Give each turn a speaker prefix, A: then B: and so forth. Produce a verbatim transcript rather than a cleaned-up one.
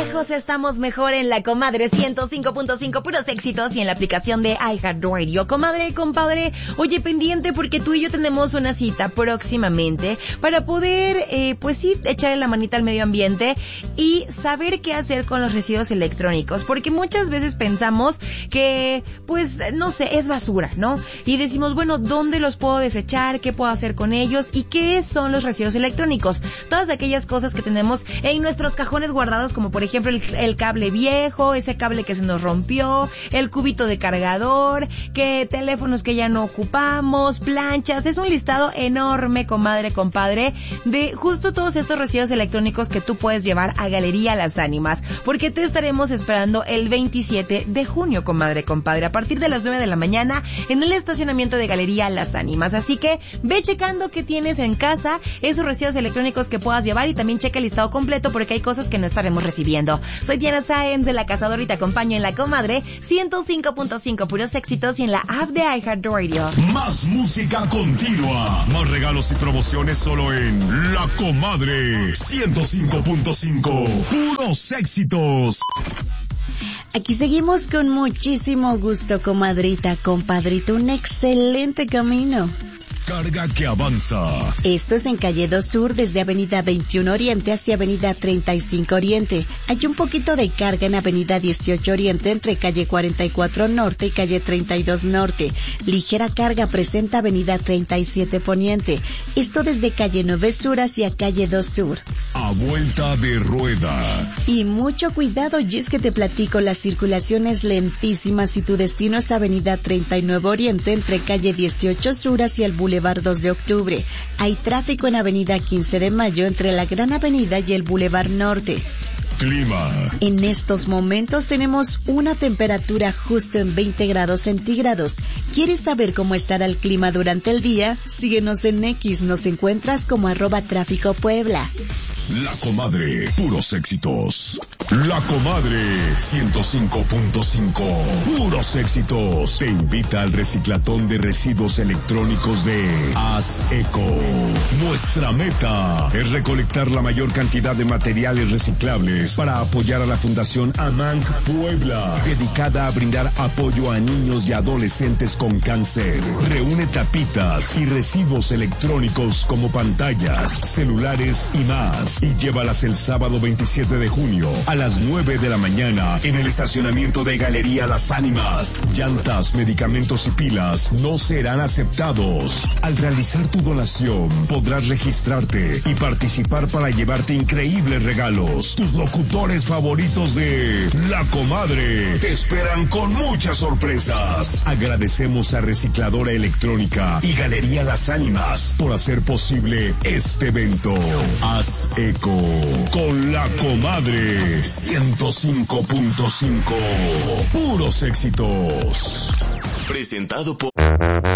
A: lejos estamos mejor en la Comadre ciento cinco punto cinco, puros éxitos, y en la aplicación de iHeartRadio. Comadre, compadre, oye, pendiente porque tú y yo tenemos una cita próximamente para poder, eh, pues sí, echarle la manita al medio ambiente y saber qué hacer con los residuos electrónicos, porque muchas veces pensamos que, pues, no sé, es basura, ¿no? Y decimos, bueno, ¿dónde los puedo desechar? ¿Qué puedo hacer con ellos? ¿Y qué son los residuos electrónicos? Todas aquellas cosas que tenemos en nuestros cajones guardados, como por ejemplo el, el cable viejo, ese cable que se nos rompió, el cubito de cargador, que teléfonos que ya no ocupamos, planchas. Es un listado enorme, comadre, compadre, de justo todos estos residuos electrónicos que tú puedes llevar a Galería Las Ánimas, porque te estaremos esperando el veintisiete de junio, comadre, compadre, a partir de las nueve de la mañana en el estacionamiento de Galería Las Ánimas. Así que ve checando qué tienes en casa, esos residuos electrónicos que puedas llevar, y también checa el listado completo porque hay cosas que no estaremos recibiendo. Soy Diana Sáenz de La Cazadora y te acompaño en La Comadre ciento cinco punto cinco, puros éxitos, y en la app de iHeartRadio.
B: Más música continua, más regalos y promociones solo en La Comadre ciento cinco punto cinco, puros éxitos.
C: Aquí seguimos con muchísimo gusto, comadrita, compadrito, un excelente camino.
B: Carga que avanza.
C: Esto es en Calle dos Sur, desde Avenida veintiuno Oriente hacia Avenida treinta y cinco Oriente. Hay un poquito de carga en Avenida dieciocho Oriente entre Calle cuarenta y cuatro Norte y Calle treinta y dos Norte. Ligera carga presenta Avenida treinta y siete Poniente. Esto desde Calle nueve Sur hacia Calle dos Sur.
B: A vuelta de rueda.
C: Y mucho cuidado, y es que te platico, la circulación es lentísima si tu destino es Avenida treinta y nueve Oriente entre Calle dieciocho Sur hacia el Boulevard dos de Octubre. Hay tráfico en Avenida quince de Mayo entre la Gran Avenida y el Boulevard Norte.
B: Clima.
C: En estos momentos tenemos una temperatura justo en veinte grados centígrados. ¿Quieres saber cómo estará el clima durante el día? Síguenos en X, nos encuentras como arroba tráfico Puebla.
B: La Comadre, puros éxitos. La Comadre ciento cinco punto cinco, puros éxitos. Te invita al reciclatón de residuos electrónicos de Haz Eco. Nuestra meta es recolectar la mayor cantidad de materiales reciclables para apoyar a la Fundación AMANC Puebla, dedicada a brindar apoyo a niños y adolescentes con cáncer. Reúne tapitas y residuos electrónicos como pantallas, celulares y más, y llévalas el sábado veintisiete de junio a las nueve de la mañana en el estacionamiento de Galería Las Ánimas. Llantas, medicamentos y pilas no serán aceptados. Al realizar tu donación podrás registrarte y participar para llevarte increíbles regalos. Tus locutores favoritos de La Comadre te esperan con muchas sorpresas. Agradecemos a Recicladora Electrónica y Galería Las Ánimas por hacer posible este evento. Haz Eco con La Comadre ciento cinco punto cinco, puros éxitos.
D: Presentado por